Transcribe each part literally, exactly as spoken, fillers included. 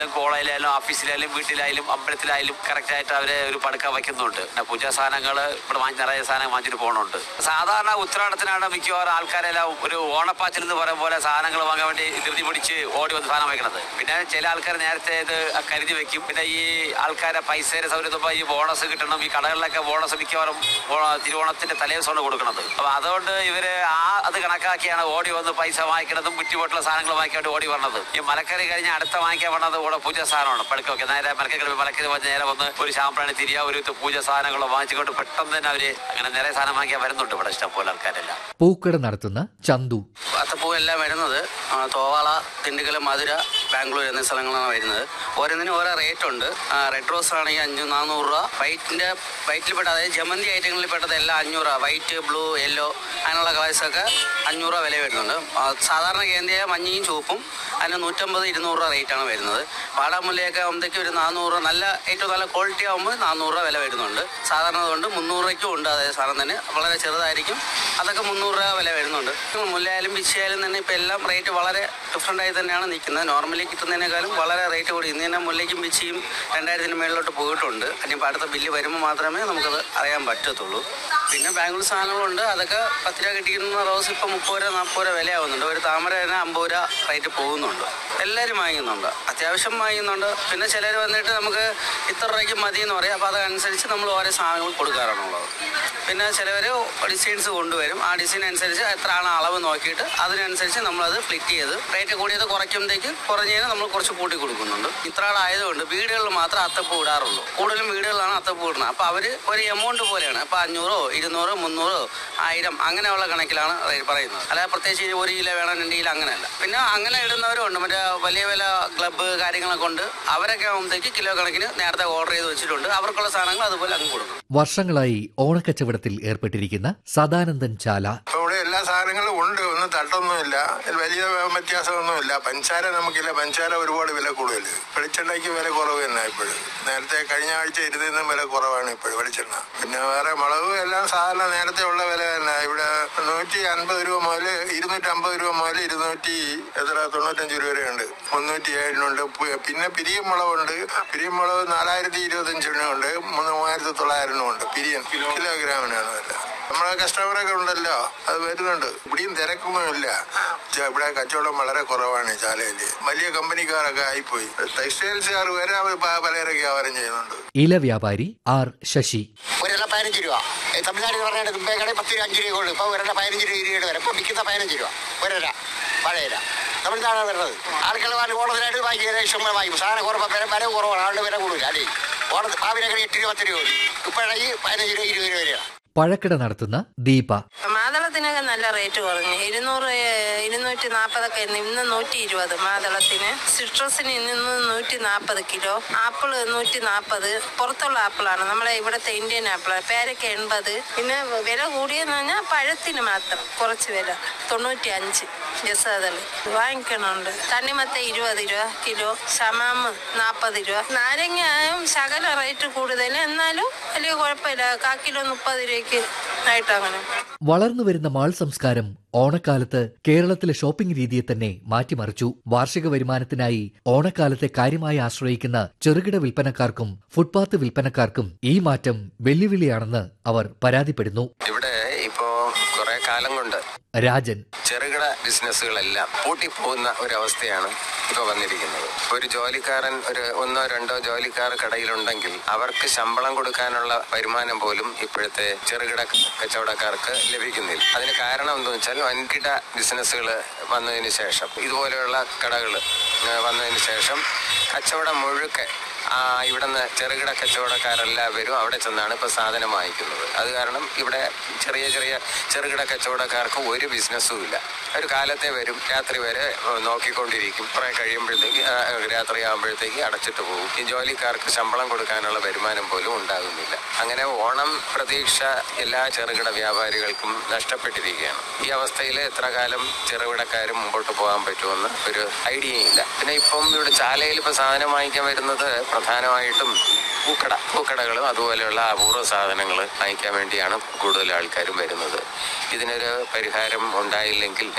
കോളേജിലായാലും ഓഫീസിലായാലും വീട്ടിലായാലും അമ്പലത്തിലായാലും കറക്റ്റായിട്ട് അവരെ ഒരു പടുക്ക വയ്ക്കുന്നുണ്ട്. പൂജാ സാധനങ്ങൾ ഇവിടെ വാങ്ങി നിറയെ സാധനം വാങ്ങിച്ചിട്ട് പോകുന്നുണ്ട്. സാധാരണ ഉത്രാടത്തിനാണ് മിക്കവാറും ആൾക്കാരെല്ലാം ഒരു ഓണപ്പാച്ചിൽ എന്ന് പറയുന്ന പോലെ സാധനങ്ങൾ വാങ്ങാൻ വേണ്ടി ധൃതി പിടിച്ച് ഓടി വന്ന് സാധനം വയ്ക്കുന്നത്. പിന്നെ ചില ആൾക്കാർ നേരത്തെ ഇത് കരുതി വെക്കും. പിന്നെ ഈ ആൾക്കാരെ പൈസയുടെ സൗകര്യം ഈ ബോണസ് കിട്ടണം. ഈ കടകളിലൊക്കെ ബോണസ് മിക്കവാറും തിരുവോണത്തിന്റെ തലേദിവസമാണ് കൊടുക്കുന്നത്. അപ്പൊ അതുകൊണ്ട് ഇവര് ആ അത് കണക്കാക്കിയാണ് ഓടി വന്ന് പൈസ വാങ്ങിക്കുന്നതും കുറ്റിപോട്ടുള്ള സാധനങ്ങൾ വാങ്ങിക്കാൻ വേണ്ടി ഓടി വന്നത്. ഈ മലക്കറി കഴിഞ്ഞ് അടുത്ത വാങ്ങിക്കാൻ വന്നത് ഇവിടെ പൂജ സാധനമാണ്. പടുക്കൊക്കെ നേരെ മലക്കറി മലക്കറി വന്ന് നേരെ വന്ന് ഒരു ശാമ്പ്രാണി തിരിയ ഒരു പൂജ സാധനങ്ങൾ വാങ്ങിച്ചുകൊണ്ട് പെട്ടെന്ന് തന്നെ അവര് അങ്ങനെ നിറയെ സാധനം വാങ്ങിക്കാൻ വരുന്നുണ്ട് ഇവിടെ ഇഷ്ടം പോലെ ആൾക്കാരെല്ലാം. പൂക്കട നടത്തുന്ന ചന്തു: അത്തപ്പൂ എല്ലാം വരുന്നത് തോവാള, തിണ്ടുകൽ, മധുര, ബാംഗ്ലൂർ എന്നീ സ്ഥലങ്ങളാണ് വരുന്നത്. ഓരോന്നിനും ഓരോ റേറ്റ് ഉണ്ട്. റെഡ് റോസ് ആണെങ്കിൽ അഞ്ചു നാനൂറ് രൂപ. വൈറ്റിന്റെ വൈറ്റിൽപ്പെട്ട അതായത് ജമന്തി ഐറ്റങ്ങളിൽ പെട്ടത് എല്ലാം അഞ്ഞൂറ് രൂപ. വൈറ്റ്, ബ്ലൂ, യെല്ലോ അങ്ങനെയുള്ള കളേഴ്സൊക്കെ അഞ്ഞൂറ് രൂപ വില വരുന്നുണ്ട്. സാധാരണ കേന്ദ്രീയ മഞ്ഞയും ചുവപ്പും അതിന് നൂറ്റമ്പത് ഇരുന്നൂറ് രൂപ റേറ്റാണ് വരുന്നത്. വാടാമുല്ലയൊക്കെ ആകുമ്പോഴത്തേക്ക് ഒരു നാനൂറ് രൂപ, നല്ല ഏറ്റവും നല്ല ക്വാളിറ്റി ആകുമ്പോൾ നാനൂറ് രൂപ വില വരുന്നുണ്ട്. സാധാരണ കൊണ്ട് മുന്നൂറ് രൂപയ്ക്കും ഉണ്ട്. അതേ സാധനം തന്നെ വളരെ ചെറുതായിരിക്കും, അതൊക്കെ മുന്നൂറ് രൂപ വില വരുന്നുണ്ട്. മുല്ലയായാലും പിച്ചിയായാലും തന്നെ ഇപ്പം എല്ലാം റേറ്റ് വളരെ ഡിഫറൻ്റ് ആയി തന്നെയാണ് നിൽക്കുന്നത്. നോർമലി കിട്ടുന്നതിനേക്കാളും വളരെ റേറ്റ് കൂടി. ഇന്ന് തന്നെ മുല്ലയ്ക്കും പിച്ചിയും രണ്ടായിരത്തിന് മേളിലോട്ട് പോയിട്ടുണ്ട്. ഇനിയിപ്പോൾ അടുത്ത ബില്ല് വരുമ്പോൾ മാത്രമേ നമുക്കത് അറിയാൻ പറ്റത്തുള്ളൂ. പിന്നെ ബാംഗ്ലൂർ സാധനങ്ങളുണ്ട്. അതൊക്കെ പത്ത് രൂപ കിട്ടിക്കുന്ന റോസ് ഇപ്പോൾ മുപ്പത് രൂപ നാൽപ്പത് രൂപ വിലയാവുന്നുണ്ട്. ഒരു താമര തന്നെ അമ്പത് രൂപ റേറ്റ് പോകുന്നുണ്ട്. എല്ലാവരും വാങ്ങിക്കുന്നുണ്ട്, അത്യാവശ്യം വാങ്ങിക്കുന്നുണ്ട്. പിന്നെ ചിലർ വന്നിട്ട് നമുക്ക് ഇത്ര രൂപയ്ക്ക് മതി എന്ന് പറയും. അപ്പോൾ അതനുസരിച്ച് നമ്മൾ ഓരോ സാധനങ്ങൾ കൊടുക്കാറാണുള്ളത്. പിന്നെ ചിലവർ ഡിസൈൻസ് കൊണ്ടുവരും. ആ ഡിസൈൻ അനുസരിച്ച് എത്രയാണ് അളവ് നോക്കിയിട്ട് അതിനനുസരിച്ച് നമ്മളത് ഫ്ലിറ്റ് ചെയ്ത് റേറ്റ് കൂടിയത് കുറയ്ക്കുമ്പോഴത്തേക്ക് കുറഞ്ഞതിന് നമ്മൾ കുറച്ച് കൂട്ടി കൊടുക്കുന്നുണ്ട്. ഇത്ര ആയതുകൊണ്ട് വീടുകളിൽ മാത്രം അത്തപ്പൂ ഇടാറുള്ളൂ. കൂടുതലും വീടുകളിലാണ് അത്തപ്പൂ ഇടുന്നത്. അപ്പോൾ അവർ ഒരു എമൗണ്ട് പോലെയാണ്. അപ്പോൾ അഞ്ഞൂറോ ഇരുന്നൂറോ മുന്നൂറോ ആയിരം അങ്ങനെയുള്ള കണക്കിലാണ് പറയുന്നത്. അല്ലാതെ പ്രത്യേകിച്ച് ഒരു കിലോ വേണം രണ്ട് കിലോ അങ്ങനെയല്ല. പിന്നെ അങ്ങനെ ഇടുന്നവരും ഉണ്ട്. മറ്റേ വലിയ വലിയ ക്ലബ്ബ് കാര്യങ്ങളൊക്കെ ഉണ്ട്. അവരൊക്കെ ആകുമ്പോഴത്തേക്ക് കിലോ കണക്കിന് നേരത്തെ ഓർഡർ ചെയ്ത് വെച്ചിട്ടുണ്ട്. അവർക്കുള്ള സാധനങ്ങൾ അതുപോലെ അങ്ങ് കൊടുക്കും. വർഷങ്ങളായി ഓണക്കച്ചവടത്തിൽ ഏർപ്പെട്ടിരിക്കുന്ന സദാനന്ദൻ ചാല: ഇവിടെ എല്ലാ സാധനങ്ങളും ഉണ്ട്, ഒന്നും തട്ടൊന്നുമില്ല, വലിയ വ്യത്യാസമൊന്നുമില്ല. പഞ്ചസാര നമുക്കില്ല, പഞ്ചസാര ഒരുപാട് വില കൂടുതൽ. വെളിച്ചെണ്ണയ്ക്ക് വില കുറവ് തന്നെ ഇപ്പോഴും. നേരത്തെ കഴിഞ്ഞ ആഴ്ച ഇരുന്നതിനും വില കുറവാണ് ഇപ്പോഴും വെളിച്ചെണ്ണ. പിന്നെ വേറെ മുളകും എല്ലാം സാധാരണ നേരത്തെ ഉള്ള വില തന്നെ. ഇവിടെ നൂറ്റി അൻപത് രൂപ മുതൽ ഇരുന്നൂറ്റി അമ്പത് രൂപ മുതൽ ഇരുന്നൂറ്റി എത്ര തൊണ്ണൂറ്റഞ്ച് രൂപ വരെയുണ്ട്. മുന്നൂറ്റി ഏഴിനുണ്ട്. പിന്നെ പിരിയം മുളകുണ്ട്. പിരിയം മുളക് നാലായിരത്തി ഇരുപത്തഞ്ചിനുണ്ട്, മൂവായിരത്തി തൊള്ളായിരം ഉണ്ട്. പിരിയൻ കിലോഗ്രാമിനാണ് വില. നമ്മളെ കസ്റ്റമറൊക്കെ ഉണ്ടല്ലോ, അത് വരുന്നുണ്ട്. ഇവിടെയും തിരക്കൊന്നുമില്ല. ഇവിടെ കച്ചവടം വളരെ കുറവാണ്. ചാലയില് വലിയ കമ്പനിക്കാരൊക്കെ ആയിപ്പോയി. ടെക്സ്റ്റൈൽസുകാർ വരെ പലരൊക്കെ വ്യാപാരം ചെയ്യുന്നുണ്ട്. ഇല വ്യാപാരി ആർ ശശി: ഒരെണ്ണ പതിനഞ്ച് രൂപ. തമിഴ്നാട്ടിൽ പറഞ്ഞാൽ തുമ്പേക്കടയിൽ പത്ത് രൂപ അഞ്ച് രൂപ ഉള്ളൂ. ഇപ്പൊ ഒരെണ്ണ പതിനഞ്ച് രൂപ ഇരുപത് വരെ. ഇപ്പൊ വിൽക്കുന്ന പതിനഞ്ച് രൂപ ഒരര പഴയര. തമിഴ്നാടാണ് വരുന്നത്. ആൾക്കാർ വാങ്ങി ഓണത്തിനായിട്ട് വാങ്ങിക്കുക, ഇഷ്ടം വാങ്ങിക്കും. സാധനം കുറവ് വില വില കുറവാണ്. ആളുടെ വില കൂടുതൽ. അല്ലേ ഓണ മാവിനൊക്കെ എട്ട് രൂപ പത്ത് രൂപ ഉള്ളൂ. ഇപ്പോഴാണെങ്കിൽ പതിനഞ്ച് രൂപ ഇരുപത് രൂപ വരെയാണ്. പഴക്കട നടത്തുന്ന ദീപ: മാതളത്തിനൊക്കെ നല്ല റേറ്റ് കുറഞ്ഞു. ഇരുന്നൂറ് ഇരുന്നൂറ്റി നാൽപ്പതൊക്കെ ഇന്ന് നൂറ്റി ഇരുപത് മാതളത്തിന്. സിട്രസിന് ഇന്ന് നൂറ്റി നാൽപ്പത് കിലോ. ആപ്പിള് നൂറ്റി നാൽപ്പത്. പുറത്തുള്ള ആപ്പിളാണ്, നമ്മളെ ഇവിടുത്തെ ഇന്ത്യൻ ആപ്പിളാണ്. പേരയ്ക്ക് എൺപത്. പിന്നെ വില കൂടിയെന്ന് പറഞ്ഞാൽ പഴത്തിന് മാത്രം കുറച്ച് വില തൊണ്ണൂറ്റി അഞ്ച്. ജസാദള് വാങ്ങിക്കണുണ്ട്. തണ്ണിമത്ത ഇരുപത് രൂപ കിലോ. ഷമാമ് നാൽപ്പത് രൂപ. നാരങ്ങയും ശകല റേറ്റ് കൂടുതൽ, എന്നാലും വലിയ കുഴപ്പമില്ല. കാ കിലോ മുപ്പത് രൂപയ്ക്ക് ആയിട്ട് അങ്ങനെ. വളർന്നു വരുന്ന മാൾ സംസ്കാരം ഓണക്കാലത്ത് കേരളത്തിലെ ഷോപ്പിംഗ് രീതിയെ തന്നെ മാറ്റിമറിച്ചു. വാർഷിക വരുമാനത്തിനായി ഓണക്കാലത്തെ കാര്യമായി ആശ്രയിക്കുന്ന ചെറുകിട വിൽപ്പനക്കാർക്കും ഫുട്പാത്ത് വിൽപ്പനക്കാർക്കും ഈ മാറ്റം വെല്ലുവിളിയാണെന്ന് അവർ പരാതിപ്പെടുന്നു. ഇവിടെ ഇപ്പോ കുറെ കാലം കൊണ്ട് രാജൻ: ചെറുകിട ബിസിനസ്സുകളെല്ലാം പൂട്ടിപ്പോകുന്ന ഒരവസ്ഥയാണ് ഇപ്പൊ വന്നിരിക്കുന്നത്. ഒരു ജോലിക്കാരൻ, ഒരു ഒന്നോ രണ്ടോ ജോലിക്കാർ കടയിലുണ്ടെങ്കിൽ അവർക്ക് ശമ്പളം കൊടുക്കാനുള്ള വരുമാനം പോലും ഇപ്പോഴത്തെ ചെറുകിട കച്ചവടക്കാർക്ക് ലഭിക്കുന്നില്ല. അതിന് കാരണം എന്താണെന്ന് വെച്ചാൽ വൻകിട ബിസിനസ്സുകൾ വന്നതിന് ശേഷം, ഇതുപോലെയുള്ള കടകൾ വന്നതിന് ശേഷം കച്ചവടം മുഴുക്കെ ഇവിടുന്ന് ചെറുകിട കച്ചവടക്കാരെല്ലാവരും അവിടെ ചെന്നാണ് ഇപ്പോൾ സാധനം വാങ്ങിക്കുന്നത്. അത് കാരണം ഇവിടെ ചെറിയ ചെറിയ ചെറുകിട കച്ചവടക്കാർക്ക് ഒരു ബിസിനസ്സും ഇല്ല. ഒരു കാലത്തെ വരും, രാത്രി വരെ നോക്കിക്കൊണ്ടിരിക്കും. കുറെ കഴിയുമ്പോഴത്തേക്ക് രാത്രിയാകുമ്പോഴത്തേക്ക് അടച്ചിട്ട് പോകും. ഈ ജോലിക്കാർക്ക് ശമ്പളം കൊടുക്കാനുള്ള വരുമാനം പോലും ഉണ്ടാകുന്നില്ല. അങ്ങനെ ഓണം പ്രതീക്ഷ എല്ലാ ചെറുകിട വ്യാപാരികൾക്കും നഷ്ടപ്പെട്ടിരിക്കുകയാണ്. ഈ അവസ്ഥയിൽ എത്ര കാലം ചെറുകിടക്കാരും മുമ്പോട്ട് പോകാൻ പറ്റുമെന്ന് ഒരു ഐഡിയയില്ല. പിന്നെ ഇപ്പം ഇവിടെ ചാലയിൽ ഇപ്പോൾ സാധനം വാങ്ങിക്കാൻ വരുന്നത് പ്രധാനമായിട്ടും പൂക്കട പൂക്കടകളും അതുപോലെയുള്ള അപൂർവ സാധനങ്ങൾ വാങ്ങിക്കാൻ വേണ്ടിയാണ് കൂടുതൽ ആൾക്കാരും വരുന്നത്. ഇതിനൊരു പരിഹാരം ഉണ്ടായില്ലെങ്കിൽ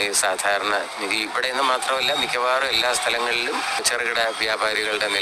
ഈ സാധാരണ ഇവിടെ നിന്ന് മാത്രമല്ല മിക്കവാറും എല്ലാ സ്ഥലങ്ങളിലും ചെറുകിട വ്യാപാരികളുടെ